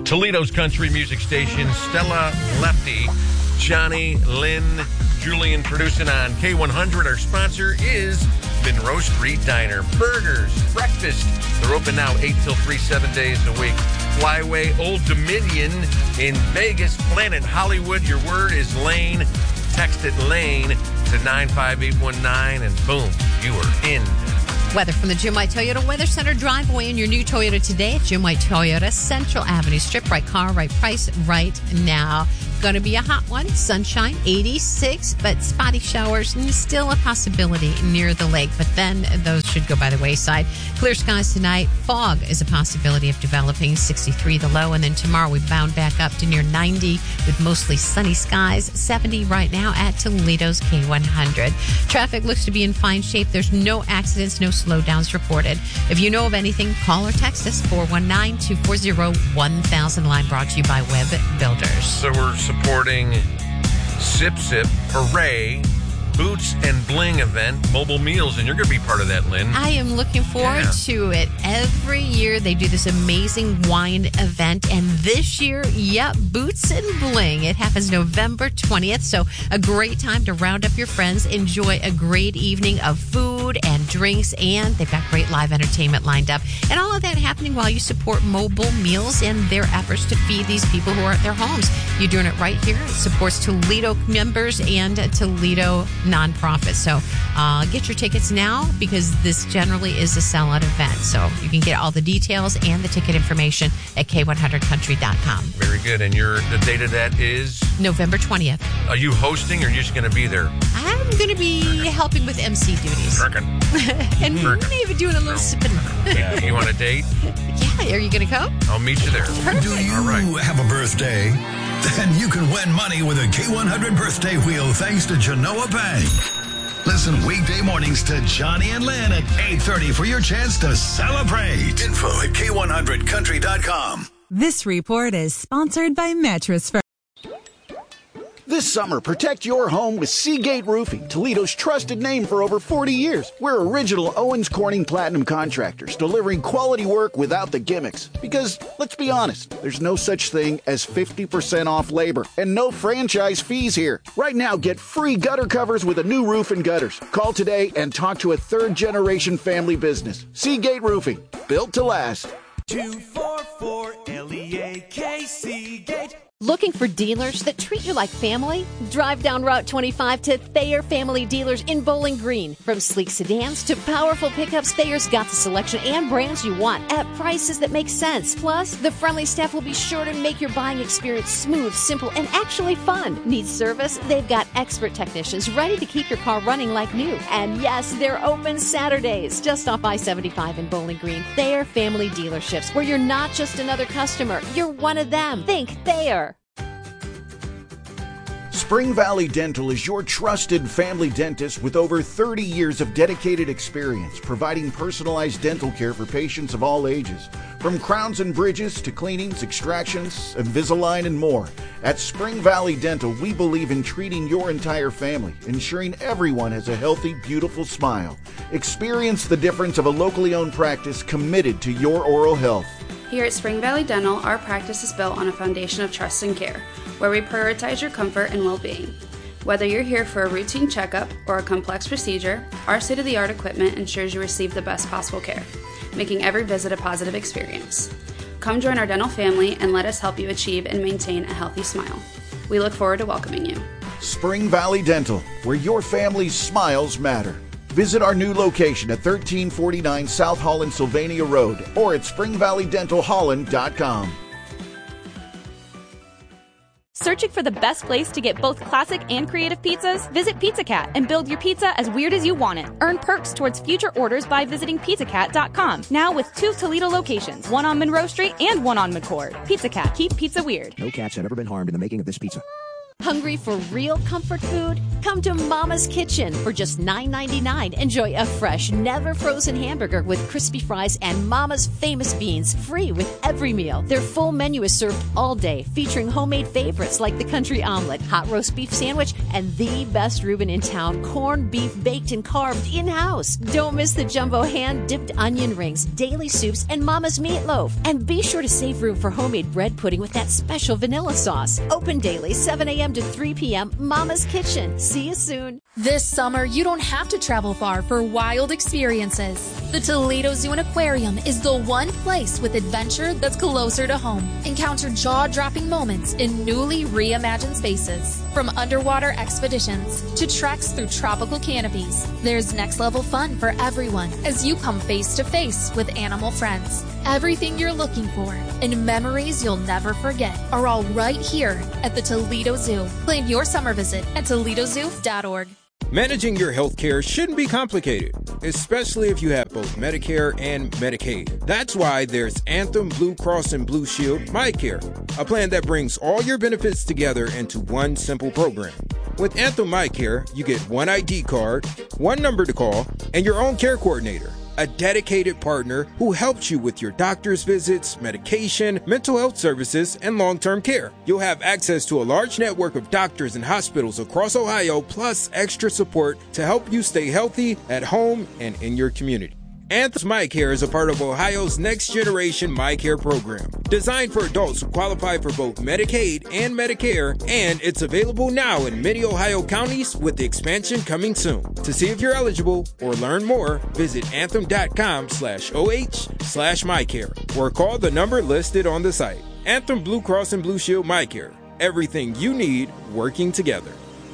Toledo's country music station, Stella Lefty, Johnny, Lynn, Julian producing on K100. Our sponsor is Monroe Street Diner. Burgers, breakfast. They're open now 8 till 3, 7 days a week. Flyway, Old Dominion in Vegas, Planet Hollywood. Your word is Lane. Text it Lane to 95819 and boom, you are in. Weather from the Jim White Toyota Weather Center. Drive away in your new Toyota today at Jim White Toyota, Central Avenue. Strip, right car, right price, right now. Going to be a hot one. Sunshine, 86, but spotty showers still a possibility near the lake. But then those should go by the wayside. Clear skies tonight. Fog is a possibility of developing, 63 the low. And then tomorrow we bound back up to near 90 with mostly sunny skies, 70 right now at Toledo's K100. Traffic looks to be in fine shape. There's no accidents, no slowdowns reported. If you know of anything, call or text us 419-240-1000. Line brought to you by Web Builders. So we're supporting Sip Sip Hooray Boots and Bling event, mobile meals, and you're going to be part of that, Lynn. I am looking forward to it. Every year they do this amazing wine event, and this year, Boots and Bling. It happens November 20th, so a great time to round up your friends, enjoy a great evening of food and drinks, and they've got great live entertainment lined up. And all of that happening while you support Mobile Meals and their efforts to feed these people who are at their homes. You're doing it right here. It supports Toledo members and Toledo nonprofits. So get your tickets now because this generally is a sellout event. So you can get all the details and the ticket information at K100country.com. Very good. And the date of that is? November 20th. Are you hosting or are you just going to be there? I'm going to be helping with MC duties. And maybe doing a little sipping. You want a date? Yeah. Are you going to come? I'll meet you there. Perfect. Do you have a birthday? Then you can win money with a K100 birthday wheel thanks to Genoa Bank. Listen weekday mornings to Johnny and Lynn at 8:30 for your chance to celebrate. Info at K100country.com. This report is sponsored by Mattress Firm. This summer, protect your home with Seagate Roofing, Toledo's trusted name for over 40 years. We're original Owens Corning Platinum contractors, delivering quality work without the gimmicks. Because, let's be honest, there's no such thing as 50% off labor and no franchise fees here. Right now, get free gutter covers with a new roof and gutters. Call today and talk to a third-generation family business. Seagate Roofing, built to last. 244-LEAK Seagate. Looking for dealers that treat you like family? Drive down Route 25 to Thayer Family Dealers in Bowling Green. From sleek sedans to powerful pickups, Thayer's got the selection and brands you want at prices that make sense. Plus, the friendly staff will be sure to make your buying experience smooth, simple, and actually fun. Need service? They've got expert technicians ready to keep your car running like new. And yes, they're open Saturdays. Just off I-75 in Bowling Green. Thayer Family Dealerships, where you're not just another customer, you're one of them. Think Thayer. Spring Valley Dental is your trusted family dentist with over 30 years of dedicated experience, providing personalized dental care for patients of all ages. From crowns and bridges to cleanings, extractions, Invisalign, and more. At Spring Valley Dental, we believe in treating your entire family, ensuring everyone has a healthy, beautiful smile. Experience the difference of a locally owned practice committed to your oral health. Here at Spring Valley Dental, our practice is built on a foundation of trust and care, where we prioritize your comfort and well-being. Whether you're here for a routine checkup or a complex procedure, our state-of-the-art equipment ensures you receive the best possible care, making every visit a positive experience. Come join our dental family and let us help you achieve and maintain a healthy smile. We look forward to welcoming you. Spring Valley Dental, where your family's smiles matter. Visit our new location at 1349 South Holland Sylvania Road or at springvalleydentalholland.com. Searching for the best place to get both classic and creative pizzas? Visit Pizza Cat and build your pizza as weird as you want it. Earn perks towards future orders by visiting pizzacat.com. Now with 2 Toledo locations, one on Monroe Street and one on McCord. Pizza Cat, keep pizza weird. No cats have ever been harmed in the making of this pizza. Hungry for real comfort food? Come to Mama's Kitchen. For just $9.99, enjoy a fresh, never frozen hamburger with crispy fries and Mama's famous beans, free with every meal. Their full menu is served all day, featuring homemade favorites like the country omelet, hot roast beef sandwich, and the best Reuben in town, corned beef baked and carved in-house. Don't miss the jumbo hand-dipped onion rings, daily soups, and Mama's meatloaf. And be sure to save room for homemade bread pudding with that special vanilla sauce. Open daily, 7 a.m. to 3 p.m., Mama's Kitchen. See you soon. This summer, you don't have to travel far for wild experiences. The Toledo Zoo and Aquarium is the one place with adventure that's closer to home. Encounter jaw-dropping moments in newly reimagined spaces. From underwater expeditions to treks through tropical canopies, there's next-level fun for everyone as you come face-to-face with animal friends. Everything you're looking for and memories you'll never forget are all right here at the Toledo Zoo. Plan your summer visit at ToledoZoo.org. Managing your health care shouldn't be complicated, especially if you have both Medicare and Medicaid. That's why there's Anthem Blue Cross and Blue Shield MyCare, a plan that brings all your benefits together into one simple program. With Anthem MyCare, you get one ID card, one number to call, and your own care coordinator, a dedicated partner who helps you with your doctor's visits, medication, mental health services, and long-term care. You'll have access to a large network of doctors and hospitals across Ohio, plus extra support to help you stay healthy at home and in your community. Anthem's MyCare is a part of Ohio's Next Generation MyCare program, designed for adults who qualify for both Medicaid and Medicare, and it's available now in many Ohio counties with the expansion coming soon. To see if you're eligible or learn more, visit anthem.com/OH/MyCare or call the number listed on the site. Anthem Blue Cross and Blue Shield MyCare. Everything you need working together.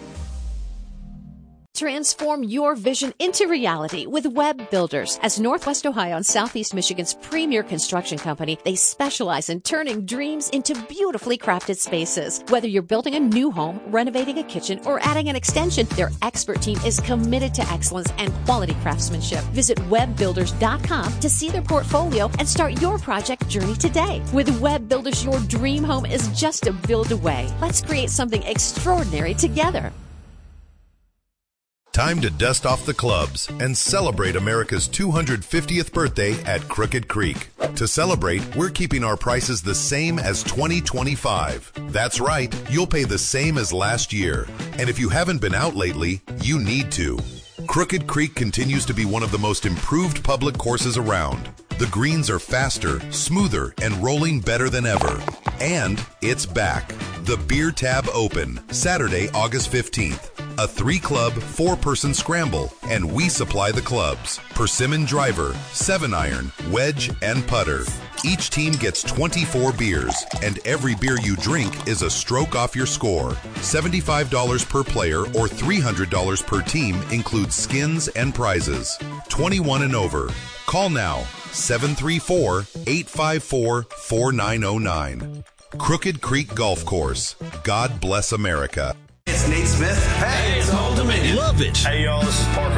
Transform your vision into reality with Web Builders. As Northwest Ohio and Southeast Michigan's premier construction company, they specialize in turning dreams into beautifully crafted spaces. Whether you're building a new home, renovating a kitchen, or adding an extension, their expert team is committed to excellence and quality craftsmanship. Visit webbuilders.com to see their portfolio and start your project journey today. With Web Builders, your dream home is just a build away. Let's create something extraordinary together. Time to dust off the clubs and celebrate America's 250th birthday at Crooked Creek. To celebrate, we're keeping our prices the same as 2025. That's right, you'll pay the same as last year. And if you haven't been out lately, you need to. Crooked Creek continues to be one of the most improved public courses around. The greens are faster, smoother, and rolling better than ever. And it's back. The Beer Tab Open, Saturday, August 15th. A 3-club, 4-person scramble, and we supply the clubs. Persimmon driver, 7-iron, wedge, and putter. Each team gets 24 beers, and every beer you drink is a stroke off your score. $75 per player or $300 per team includes skins and prizes. 21 and over. Call now, 734-854-4909. Crooked Creek Golf Course. God bless America. It's Nate Smith. Hey, it's Old Dominion. Love it. Hey, y'all, this is Parker